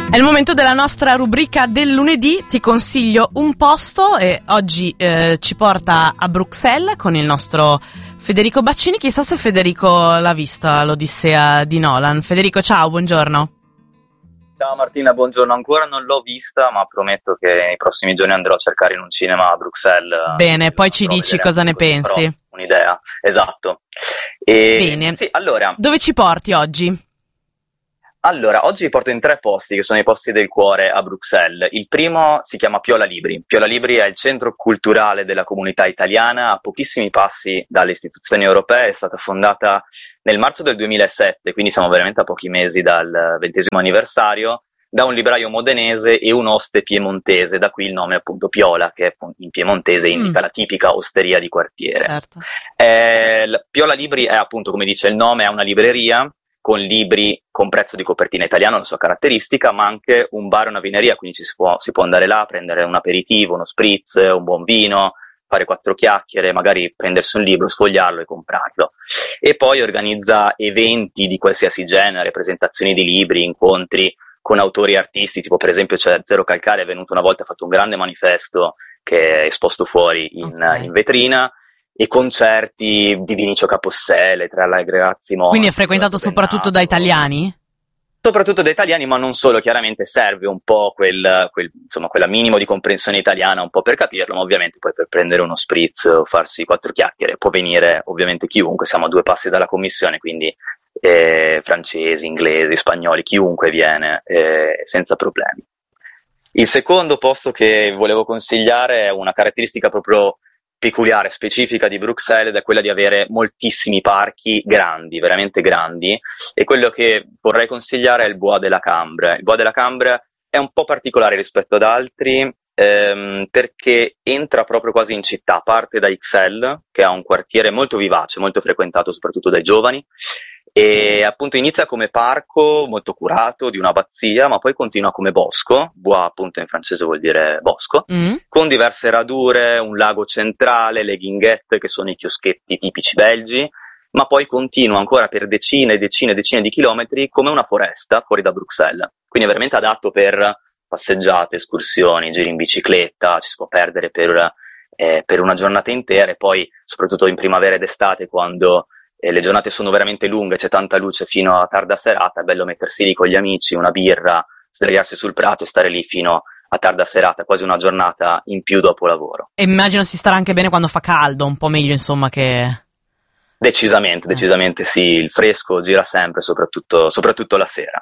È il momento della nostra rubrica del lunedì, ti consiglio un posto e oggi ci porta a Bruxelles con il nostro Federico Baccini. Chissà se Federico l'ha vista l'Odissea di Nolan. Federico, ciao, buongiorno. Ciao Martina, buongiorno. Ancora non l'ho vista, ma prometto che nei prossimi giorni andrò a cercare in un cinema a Bruxelles. Bene, poi ci dici cosa ne pensi. Un'idea, esatto. Bene, sì, allora, dove ci porti oggi? Allora, oggi vi porto in 3 posti che sono i posti del cuore a Bruxelles. Il primo si chiama Piola Libri. Piola Libri è il centro culturale della comunità italiana, a pochissimi passi dalle istituzioni europee. È stata fondata nel marzo del 2007, quindi siamo veramente a pochi mesi dal 20° anniversario, da un libraio modenese e un oste piemontese, da qui il nome appunto Piola, che in piemontese indica la tipica osteria di quartiere. Certo. Piola Libri è appunto, come dice il nome, è una libreria con libri con prezzo di copertina italiano, la sua caratteristica, ma anche un bar e una vineria, quindi si può andare là a prendere un aperitivo, uno spritz, un buon vino, fare 4 chiacchiere, magari prendersi un libro, sfogliarlo e comprarlo. E poi organizza eventi di qualsiasi genere, presentazioni di libri, incontri con autori e artisti, tipo per esempio c'è Zero Calcare, è venuto una volta, ha fatto un grande manifesto che è esposto fuori in vetrina, e concerti di Vinicio Capossele, tra Ragazzi Morti. Quindi è frequentato soprattutto da italiani? Soprattutto da italiani, ma non solo, chiaramente serve un po' quella minimo di comprensione italiana, un po' per capirlo, ma ovviamente poi per prendere uno spritz o farsi 4 chiacchiere può venire ovviamente chiunque, siamo a 2 passi dalla commissione, quindi francesi, inglesi, spagnoli, chiunque viene senza problemi. Il secondo posto che volevo consigliare è una caratteristica proprio peculiare, specifica di Bruxelles, è quella di avere moltissimi parchi grandi, veramente grandi, e quello che vorrei consigliare è il Bois de la Cambre. Il Bois de la Cambre è un po' particolare rispetto ad altri perché entra proprio quasi in città, parte da Ixelles, che ha un quartiere molto vivace, molto frequentato soprattutto dai giovani, e appunto inizia come parco molto curato di un'abbazia, ma poi continua come bosco. Bois appunto in francese vuol dire bosco, con diverse radure, un lago centrale, le guinguette che sono i chioschetti tipici belgi, ma poi continua ancora per decine e decine e decine di chilometri come una foresta fuori da Bruxelles, quindi è veramente adatto per passeggiate, escursioni, giri in bicicletta, ci si può perdere per una giornata intera, e poi soprattutto in primavera ed estate, quando le giornate sono veramente lunghe, c'è tanta luce fino a tarda serata, è bello mettersi lì con gli amici, una birra, sdraiarsi sul prato e stare lì fino a tarda serata, quasi una giornata in più dopo lavoro. E immagino si starà anche bene quando fa caldo, un po' meglio insomma che... Decisamente sì, il fresco gira sempre, soprattutto la sera.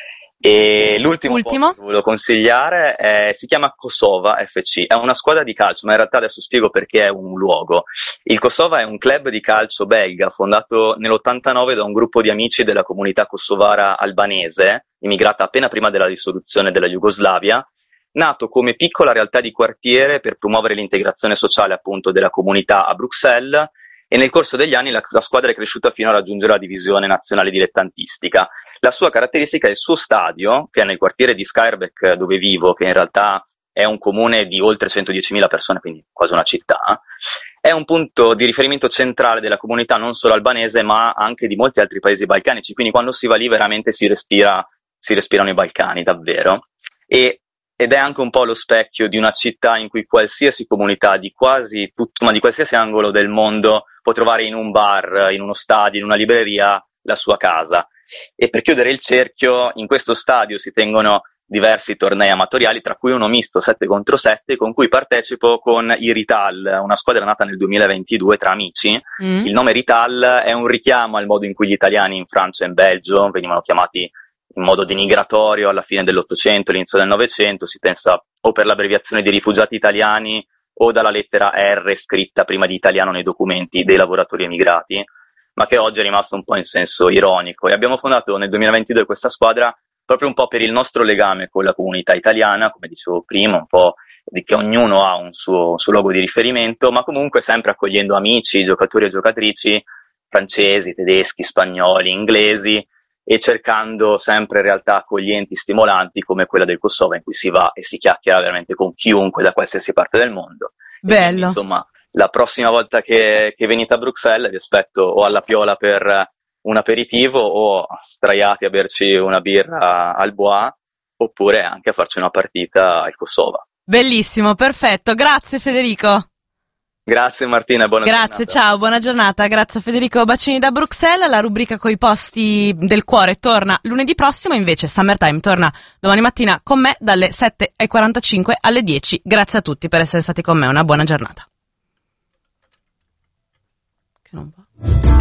E l'ultimo posto che volevo consigliare si chiama Kosova FC, è una squadra di calcio, ma in realtà adesso spiego perché è un luogo. Il Kosova è un club di calcio belga fondato nell'89 da un gruppo di amici della comunità kosovara albanese, immigrata appena prima della dissoluzione della Jugoslavia, nato come piccola realtà di quartiere per promuovere l'integrazione sociale appunto della comunità a Bruxelles, e nel corso degli anni la squadra è cresciuta fino a raggiungere la divisione nazionale dilettantistica. La sua caratteristica è il suo stadio, che è nel quartiere di Schaerbeek dove vivo, che in realtà è un comune di oltre 110.000 persone, quindi quasi una città. È un punto di riferimento centrale della comunità non solo albanese, ma anche di molti altri paesi balcanici, quindi quando si va lì veramente si respirano i Balcani, davvero. Ed è anche un po' lo specchio di una città in cui qualsiasi comunità di quasi tutto, ma di qualsiasi angolo del mondo, può trovare in un bar, in uno stadio, in una libreria la sua casa. E per chiudere il cerchio, in questo stadio si tengono diversi tornei amatoriali, tra cui uno misto 7 contro 7 con cui partecipo con i Rital, una squadra nata nel 2022 tra amici. Il nome Rital è un richiamo al modo in cui gli italiani in Francia e in Belgio venivano chiamati in modo denigratorio alla fine dell'Ottocento, all'inizio del Novecento. Si pensa o per l'abbreviazione di rifugiati italiani o dalla lettera R scritta prima di italiano nei documenti dei lavoratori emigrati, ma che oggi è rimasto un po' in senso ironico. E abbiamo fondato nel 2022 questa squadra proprio un po' per il nostro legame con la comunità italiana, come dicevo prima, un po' di che ognuno ha un suo luogo di riferimento, ma comunque sempre accogliendo amici, giocatori e giocatrici francesi, tedeschi, spagnoli, inglesi, e cercando sempre realtà accoglienti, stimolanti come quella del Kosovo, in cui si va e si chiacchiera veramente con chiunque da qualsiasi parte del mondo. Bello. Quindi, insomma, la prossima volta che venite a Bruxelles vi aspetto o alla Piola per un aperitivo o straiati a berci una birra al Bois, oppure anche a farci una partita al Kosova. Bellissimo, perfetto, grazie Federico. Grazie Martina, buona giornata. Grazie, ciao, buona giornata. Grazie a Federico Baccini da Bruxelles. La rubrica coi posti del cuore torna lunedì prossimo, invece Summertime torna domani mattina con me dalle 7:45 alle 10. Grazie a tutti per essere stati con me, una buona giornata. Che non va.